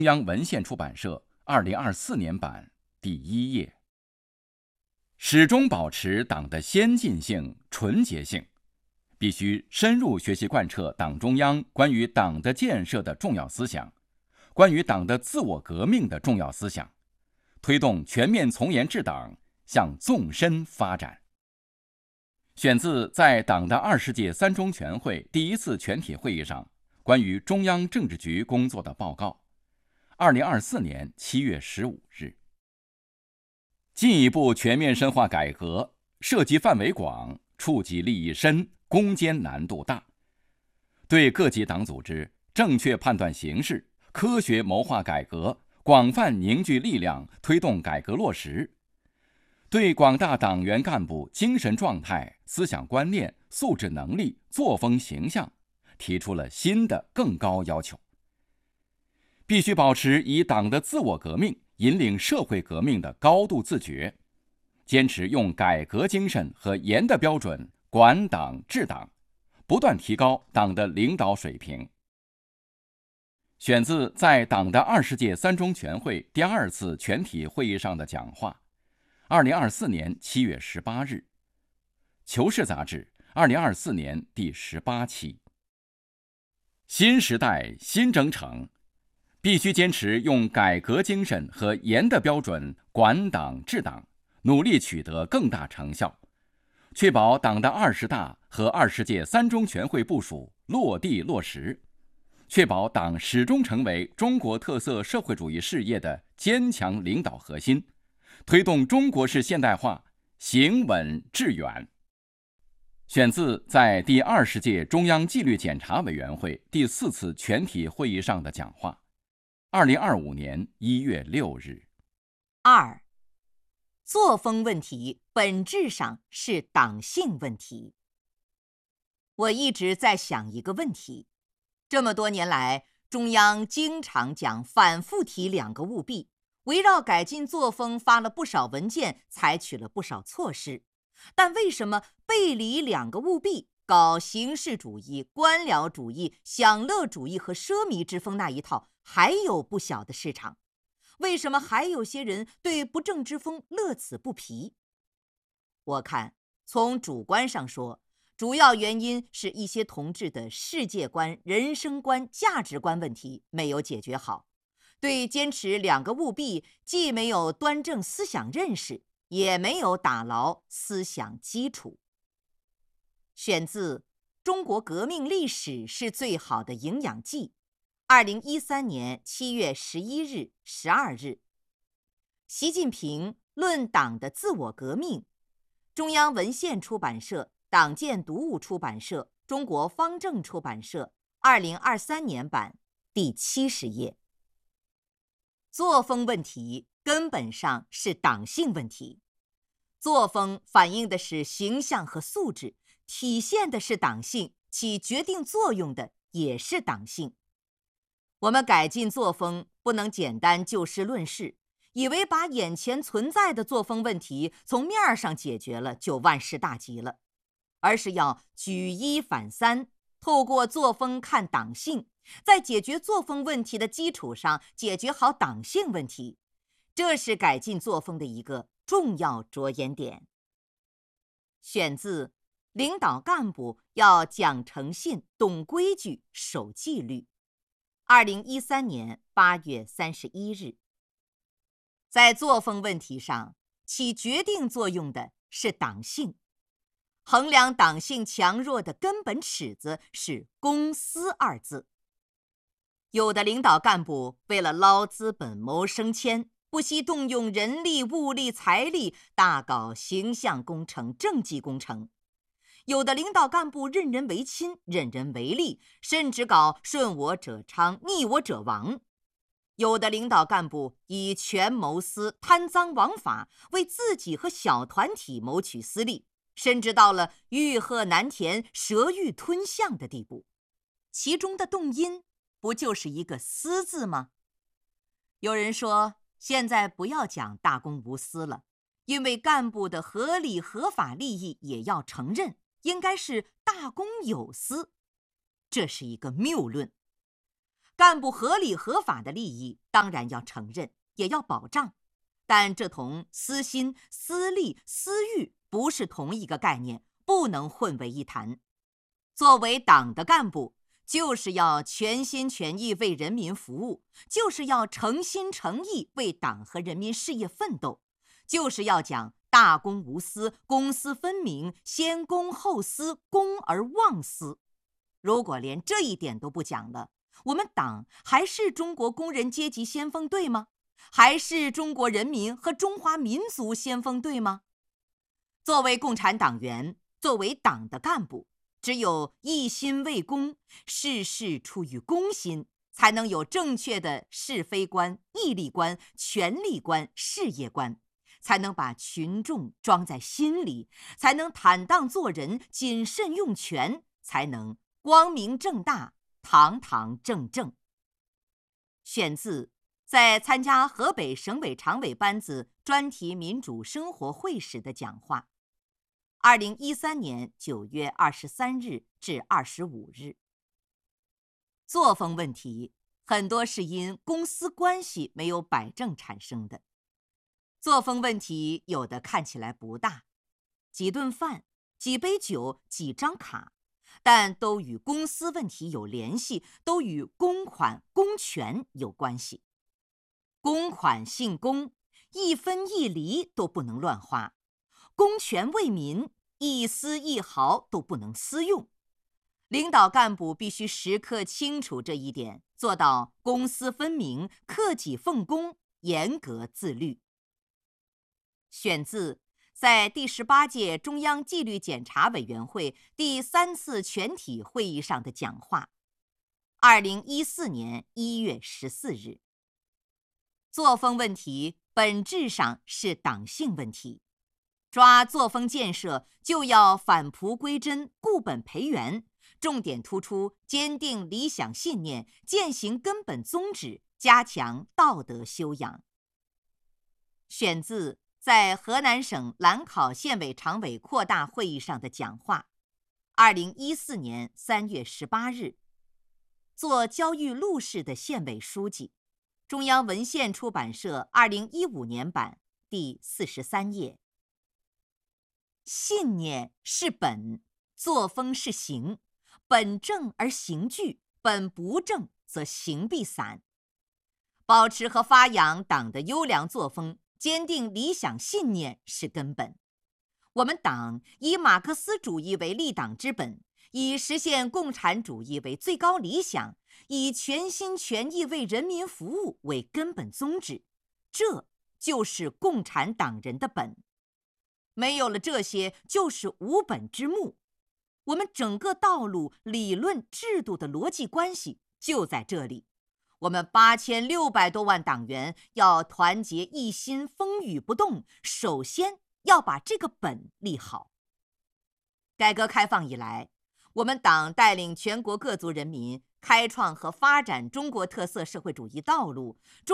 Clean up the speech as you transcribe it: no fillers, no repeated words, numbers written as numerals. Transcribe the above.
中央文献出版社2024年版第1页。始终保持党的先进性、纯洁性，必须深入学习贯彻党中央关于党的建设的重要思想，关于党的自我革命的重要思想，推动全面从严治党向纵深发展。选自在党的20届三中全会第1次全体会议上关于中央政治局工作的报告，2024年7月15日。进一步全面深化改革，涉及范围广，触及利益深，攻坚难度大。对各级党组织正确判断形势，科学谋划改革，广泛凝聚力量，推动改革落实。对广大党员干部精神状态、思想观念、素质能力、作风形象提出了新的更高要求。必须保持以党的自我革命引领社会革命的高度自觉，坚持用改革精神和严的标准管党治党，不断提高党的领导水平。选自在党的20届三中全会第2次全体会议上的讲话，2024年7月18日。求是杂志2024年第18期。新时代新征程，必须坚持用改革精神和严的标准管党治党，努力取得更大成效，确保党的20大和20届三中全会部署落地落实，确保党始终成为中国特色社会主义事业的坚强领导核心，推动中国式现代化行稳致远。选自在第20届中央纪律检查委员会第4次全体会议上的讲话，2025年1月6日。 2. 作风问题本质上是党性问题。我一直在想一个问题，这么多年来，中央经常讲，反复提2个务必，围绕改进作风发了不少文件，采取了不少措施。但为什么背离2个务必，搞形式主义、官僚主义、享乐主义和奢靡之风那一套还有不小的市场？为什么还有些人对不正之风乐此不疲？我看，从主观上说，主要原因是一些同志的世界观、人生观、价值观问题没有解决好，对坚持2个务必既没有端正思想认识，也没有打牢思想基础。选自《中国革命历史是最好的营养剂》2013年7月11日、12日。习近平论党的自我革命，中央文献出版社、党建读物出版社、中国方正出版社2023年版第70页。作风问题根本上是党性问题，作风反映的是形象和素质，体现的是党性，起决定作用的也是党性。我们改进作风不能简单就事论事，以为把眼前存在的作风问题从面上解决了就万事大吉了，而是要举一反三，透过作风看党性，在解决作风问题的基础上解决好党性问题，这是改进作风的一个重要着眼点。选自领导干部要讲诚信、懂规矩、守纪律，2013年8月31日。在作风问题上，起决定作用的是党性，衡量党性强弱的根本尺子是公私2字。有的领导干部为了捞资本、谋升迁，不惜动用人力、物力、财力，大搞形象工程、政绩工程；有的领导干部任人唯亲、任人唯利，甚至搞顺我者昌、逆我者亡；有的领导干部以权谋私、贪赃枉法，为自己和小团体谋取私利，甚至到了欲壑难填、蛇欲吞象的地步。其中的动因不就是一个私字吗？有人说，现在不要讲大公无私了，因为干部的合理合法利益也要承认，应该是大公有私。这是一个谬论。 干部合理合法的利益当然要承认，也要保障，但这同私心、私利、私欲不是同一个概念，不能混为一谈。作为党的干部，就是要全心全意为人民服务，就是要诚心诚意为党和人民事业奋斗，就是要讲大公无私、公私分明、先公后私、公而忘私。如果连这一点都不讲了，我们党还是中国工人阶级先锋队吗？还是中国人民和中华民族先锋队吗？作为共产党员，作为党的干部，只有一心为公，事事出于公心，才能有正确的是非观、义利观、权利观、事业观，才能把群众装在心里，才能坦荡做人，谨慎用权，才能光明正大、堂堂正正。选自在参加河北省委常委班子专题民主生活会时的讲话，2013年9月23日至25日。作风问题很多是因公私关系没有摆正产生的。作风问题有的看起来不大，几顿饭、几杯酒、几张卡，但都与公私问题有联系，都与公款、公权有关系。公款姓公，一分一厘都不能乱花；公权为民，一丝一毫都不能私用。领导干部必须时刻清楚这一点，做到公私分明、克己奉公、严格自律。选自在第18届中央纪律检查委员会第3次全体会议上的讲话，2014年1月14日。作风问题本质上是党性问题，抓作风建设就要返璞归真、固本培元，重点突出坚定理想信念，践行根本宗旨，加强道德修养。选自在河南省兰考县委常委扩大会议上的讲话，2014年3月18日。做焦裕禄市的县委书记，中央文献出版社2015年版第43页。信念是本，作风是行，本正而行具，本不正则行必散。保持和发扬党的优良作风，坚定理想信念是根本。我们党以马克思主义为立党之本，以实现共产主义为最高理想，以全心全意为人民服务为根本宗旨，这就是共产党人的本。没有了这些，就是无本之木。我们整个道路、理论、制度的逻辑关系就在这里。我们8600多万党员要团结一心，风雨不动，首先要把这个本立好。改革开放以来，我们党带领全国各族人民开创和发展中国特色社会主义道路，